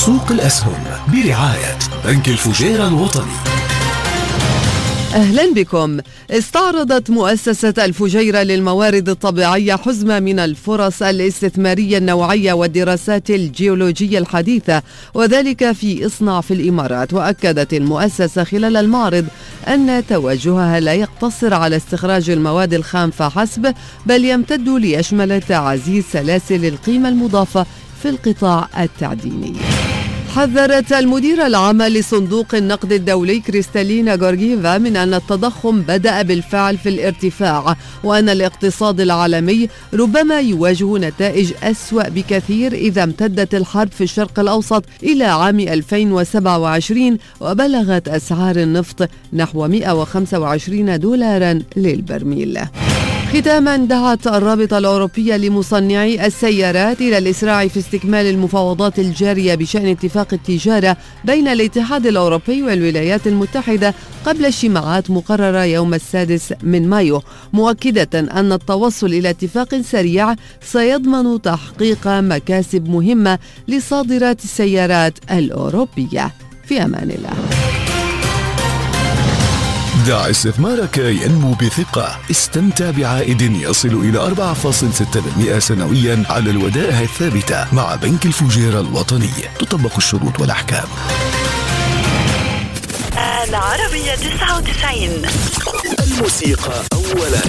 سوق الأسهم برعاية بنك الفجيرة الوطني. أهلا بكم. استعرضت مؤسسة الفجيرة للموارد الطبيعية حزمة من الفرص الاستثمارية النوعية والدراسات الجيولوجية الحديثة، وذلك في إصنع في الإمارات. وأكدت المؤسسة خلال المعرض أن توجهها لا يقتصر على استخراج المواد الخام فحسب، بل يمتد ليشمل تعزيز سلاسل القيمة المضافة في القطاع التعديني. حذرت المديرة العامة لصندوق النقد الدولي كريستالينا غورغييفا من أن التضخم بدأ بالفعل في الارتفاع، وأن الاقتصاد العالمي ربما يواجه نتائج أسوأ بكثير إذا امتدت الحرب في الشرق الأوسط إلى عام 2027 وبلغت أسعار النفط نحو $125 للبرميل. ختاما، دعت الرابطة الأوروبية لمصنعي السيارات إلى الإسراع في استكمال المفاوضات الجارية بشأن اتفاق التجارة بين الاتحاد الأوروبي والولايات المتحدة قبل اجتماعات مقررة يوم 6 مايو، مؤكدة أن التوصل إلى اتفاق سريع سيضمن تحقيق مكاسب مهمة لصادرات السيارات الأوروبية. في أمان الله. دع استثمارك ينمو بثقة. استمتع بعائد يصل إلى 4.6% سنويا على الودائع الثابتة مع بنك الفجيرة الوطني. تطبق الشروط والأحكام. العربية 99. الموسيقى أولا.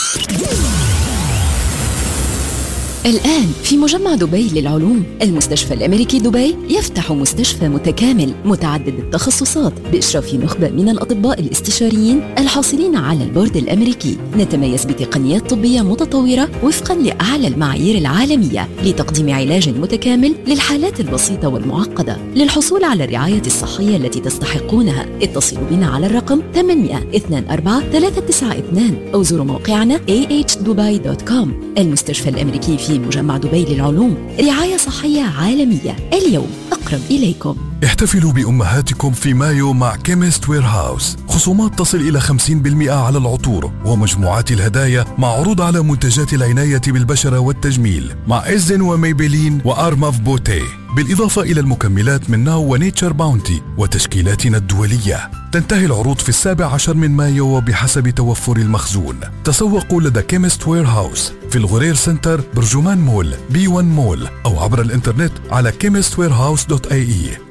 الآن في مجمع دبي للعلوم، المستشفى الأمريكي دبي يفتح مستشفى متكامل متعدد التخصصات بإشراف نخبة من الأطباء الاستشاريين الحاصلين على البورد الأمريكي. نتميز بتقنيات طبية متطورة وفقا لأعلى المعايير العالمية لتقديم علاج متكامل للحالات البسيطة والمعقدة. للحصول على الرعاية الصحية التي تستحقونها اتصلوا بنا على الرقم 800-24-392 أو زوروا موقعنا ahdubai.com. المستشفى الأمريكي في مجمع دبي للعلوم، رعاية صحية عالمية اليوم أقرب إليكم. احتفلوا بأمهاتكم في مايو مع كيمست وير هاوس. خصومات تصل إلى 50% على العطور ومجموعات الهدايا مع عروض على منتجات العناية بالبشرة والتجميل مع إزن وميبلين وأرماف بوتيه، بالإضافة إلى المكملات من ناو ونيتشر باونتي وتشكيلاتنا الدولية. تنتهي العروض في 17 من مايو وبحسب توفر المخزون. تسوقوا لدى كيمست وير هاوس في الغرير سنتر، برجمان مول، B1 مول، أو عبر الإنترنت على chemistwarehouse.ae.